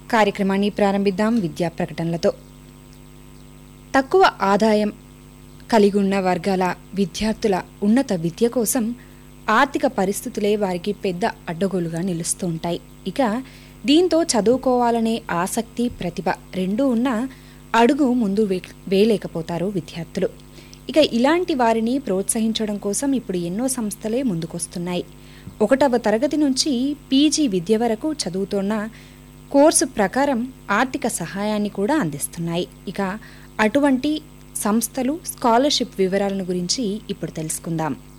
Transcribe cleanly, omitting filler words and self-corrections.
కార్యక్రమాన్ని ప్రారంభిద్దాం విద్యా ప్రకటనలతో. తక్కువ ఆదాయం కలిగి ఉన్న వర్గాల విద్యార్థుల ఉన్నత విద్య కోసం ఆర్థిక పరిస్థితులే వారికి పెద్ద అడ్డగోలుగా నిలుస్తూ ఉంటాయి. ఇక దీంతో చదువుకోవాలనే ఆసక్తి, ప్రతిభ రెండూ ఉన్న అడుగు ముందు వేయలేకపోతారు విద్యార్థులు. ఇక ఇలాంటి వారిని ప్రోత్సహించడం కోసం ఇప్పుడు ఎన్నో సంస్థలే ముందుకొస్తున్నాయి. 1వ తరగతి నుంచి పీజీ విద్య వరకు చదువుతున్న కోర్సు ప్రకారం ఆర్థిక సహాయాన్ని కూడా అందిస్తున్నాయి. ఇక అటువంటి సంస్థలు, స్కాలర్షిప్ వివరాలను గురించి ఇప్పుడు తెలుసుకుందాం.